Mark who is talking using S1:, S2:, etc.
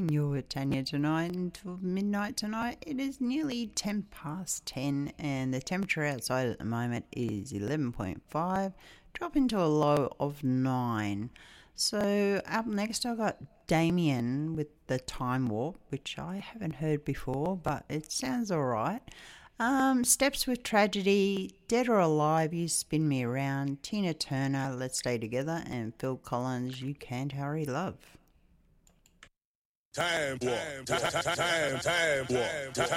S1: You're with Tanya tonight until midnight tonight. It is nearly 10 past 10 and the temperature outside at the moment is 11.5, dropping to a low of 9. So up next I got Damien with the Time Warp, which I haven't heard before, but it sounds alright. Steps with Tragedy, Dead or Alive, You Spin Me Around, Tina Turner, Let's Stay Together, and Phil Collins, You Can't Hurry Love.
S2: Time warp.